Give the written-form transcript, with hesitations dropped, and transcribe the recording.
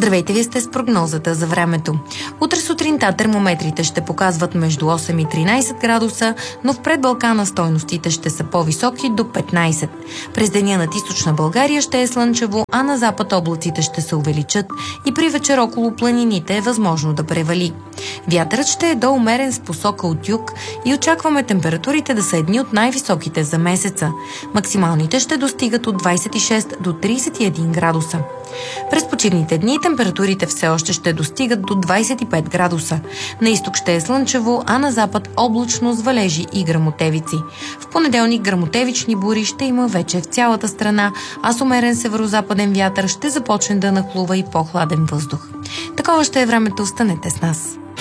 Здравейте, вие сте с прогнозата за времето. Утре сутринта термометрите ще показват между 8 и 13 градуса, но в предбалкана стойностите ще са по-високи до 15. През деня над източна България ще е слънчево, а на запад облаците ще се увеличат и при вечер около планините е възможно да превали. Вятърът ще е до умерен с посока от юг и очакваме температурите да са едни от най-високите за месеца. Максималните ще достигат от 26 до 31 градуса. През почивните дни температурите все още ще достигат до 25 градуса. На изток ще е слънчево, а на запад облачно с валежи и гръмотевици. В понеделник гръмотевични бури ще има вече в цялата страна, а с умерен северозападен вятър ще започне да нахлува и по-хладен въздух. Такова ще е времето, останете с нас.